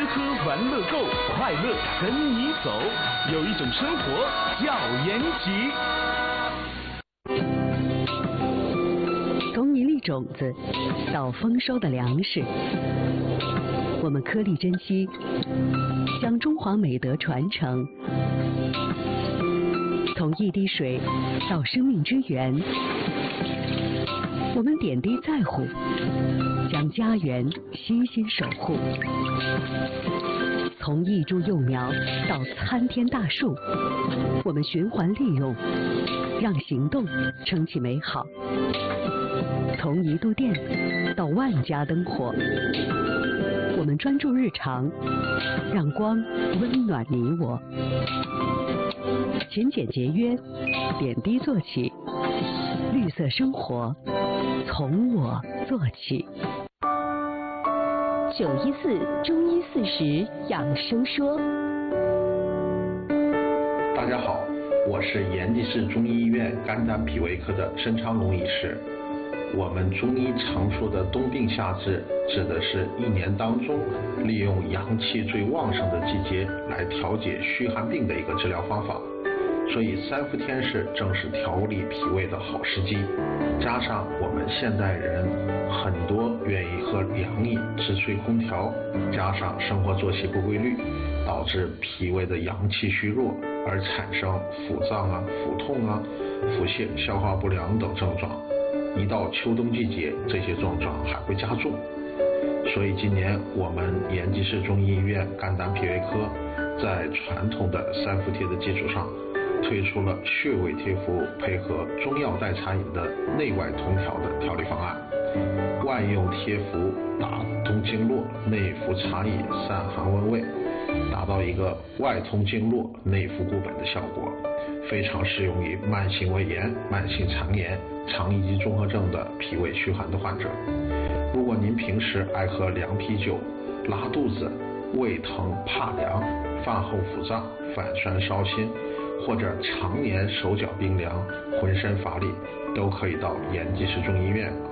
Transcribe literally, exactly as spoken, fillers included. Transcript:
喝玩乐购，快乐跟你走。有一种生活叫延吉。 从一粒种子到丰收的粮食，我们颗粒珍惜，将中华美德传承。从一滴水到生命之源，我们点滴在乎，将家园悉心守护。从一株幼苗到参天大树，我们循环利用，让行动撑起美好。从一度电到万家灯火，我们专注日常，让光温暖你我。勤俭节约，点滴做起，绿色生活从我做起。 九一四中医四十养生说。 大家好，我是延吉市中医医院肝胆脾胃科的申昌龙医师。我们中医常说的冬病夏治，指的是一年当中利用阳气最旺盛的季节来调节虚寒病的一个治疗方法。所以三伏天是正是调理脾胃的好时机，加上我们现代人很多愿意喝凉饮直吹空调，加上生活作息不规律，导致脾胃的阳气虚弱，而产生腹胀啊、腹痛啊、腹泻、消化不良等症状。一到秋冬季节，这些症状还会加重。所以今年我们延吉市中医医院肝胆脾胃科在传统的三伏贴的基础上，推出了穴位贴敷配合中药代茶饮的内外同调的调理方案。外用贴敷打通经络，内服茶饮散寒温胃，达到一个外通经络内服固本的效果，非常适用于慢性胃炎、慢性肠炎、肠易激综合症的脾胃虚寒的患者。如果您平时爱喝凉啤酒、拉肚子、胃疼怕凉、饭后腹胀、反酸烧心，或者常年手脚冰凉、浑身乏力，都可以到延吉市中医院